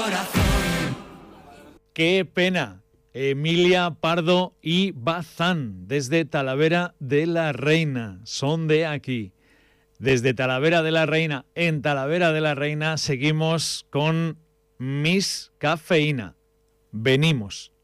corazón. ¡Qué pena! Emilia Pardo y Bazán, desde Talavera de la Reina, son de aquí. Desde Talavera de la Reina, en Talavera de la Reina, seguimos con Miss Cafeína. Venimos.